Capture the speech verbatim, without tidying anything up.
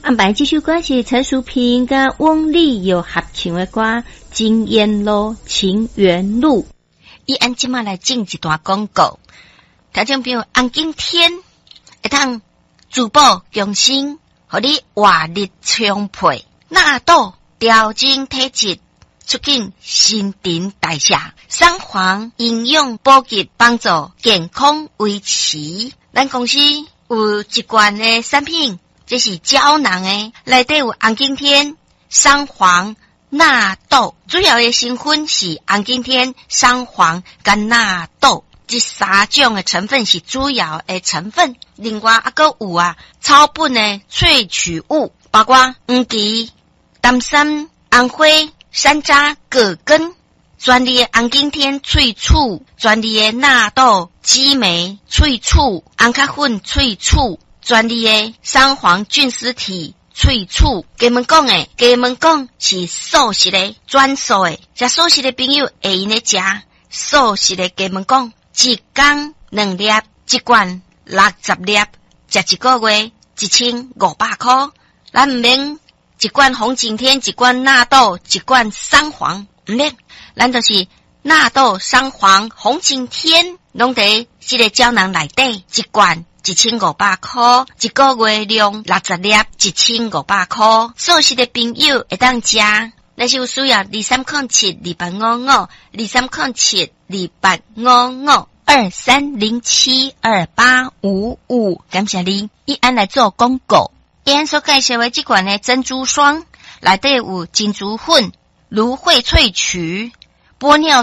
安排这首歌是陈淑萍跟翁丽友合唱的歌《金燕路情缘路》。 伊按即马来进一段广告，听众朋友，红景天会当珠宝用心，互你活力充沛，纳豆调整体质，促进新陈代谢，三黄营养补给，帮助健康维持。咱公司有一罐的产品，这是胶囊的，内底有红景天、三黄、纳豆，主要的成分是红景天、三黄跟纳豆，这三种的成分是主要的成分。另外还佫有啊草本的萃取物，包括黄芪、丹参、红花、山楂、葛根，专利的红景天萃取，专利的纳豆、激酶萃取，红咖粉萃取，专利的三黄菌丝体萃取。给们讲诶，给们讲是素食的，专素的，食素食的朋友会用咧食素食的。给们讲一天两粒，一罐六十粒，食一个月一千五百块。咱唔免一罐红景天，一罐纳豆，一罐三黄，唔免，咱就是纳豆、三黄、红景天，拢伫这个胶囊内底，一罐一千五百块，一个月量六十粒，一千五百块。素食的朋友会当食，但是有需要二三零七二八五五，二三零七二八五五，二三零七二八五五。感谢你，以安来做广告。以安所介绍的这款的珍珠霜，内底有金珠粉、芦荟萃取、玻尿